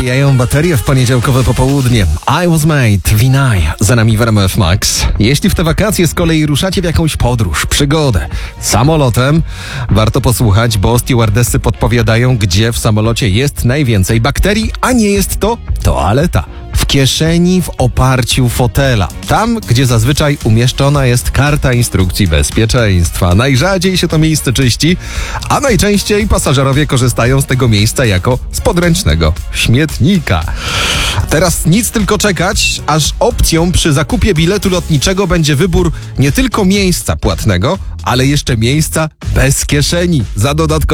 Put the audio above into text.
nabijają baterie w poniedziałkowe popołudnie. I Was Made, Vinay, za nami w RMF Max. Jeśli w te wakacje z kolei ruszacie w jakąś podróż, przygodę samolotem, warto posłuchać, bo stewardessy podpowiadają, gdzie w samolocie jest najwięcej bakterii, a nie jest to toaleta. W kieszeni, w oparciu fotela. Tam, gdzie zazwyczaj umieszczona jest karta instrukcji bezpieczeństwa. Najrzadziej się to miejsce czyści, a najczęściej pasażerowie korzystają z tego miejsca jako z podręcznego śmietnika. Teraz nic, tylko czekać, aż opcją przy zakupie biletu lotniczego będzie wybór nie tylko miejsca płatnego, ale jeszcze miejsca bez kieszeni za dodatkowe